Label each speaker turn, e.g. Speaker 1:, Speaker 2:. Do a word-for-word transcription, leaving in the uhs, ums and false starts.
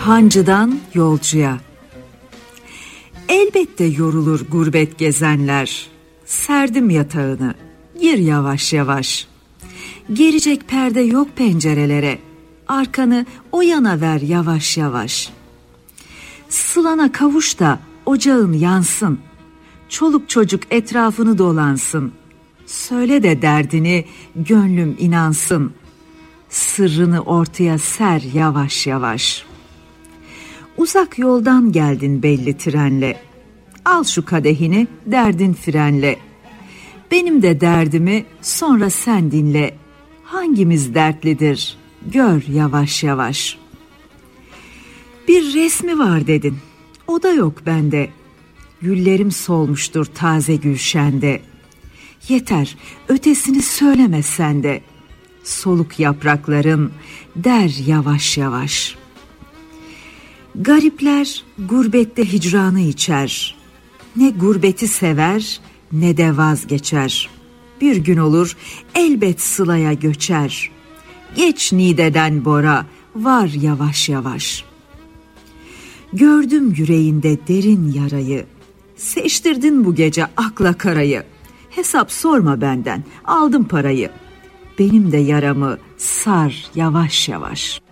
Speaker 1: Hancıdan yolcuya. Elbette yorulur gurbet gezenler. Serdim yatağını, gir yavaş yavaş. Gerecek perde yok pencerelere. Arkanı o yana ver yavaş yavaş. Sılana kavuş da ocağın yansın. Çoluk çocuk etrafını dolansın. Söyle de derdini, gönlüm inansın. Sırrını ortaya ser yavaş yavaş. Uzak yoldan geldin belli trenle. Al şu kadehini, derdin frenle. Benim de derdimi sonra sen dinle. Hangimiz dertlidir, gör yavaş yavaş. Bir resmi var dedin, o da yok bende. Güllerim solmuştur taze gülşende. Yeter, ötesini söyleme sen de. Soluk yaprakların der yavaş yavaş. Garipler gurbette hicranı içer. Ne gurbeti sever ne de vazgeçer. Bir gün olur elbet Sıla'ya göçer. Geç Niğde'den Bora, var yavaş yavaş. Gördüm yüreğinde derin yarayı. Seçtirdin bu gece akla karayı. Hesap sorma benden, aldım parayı. Benim de yaramı sar yavaş yavaş.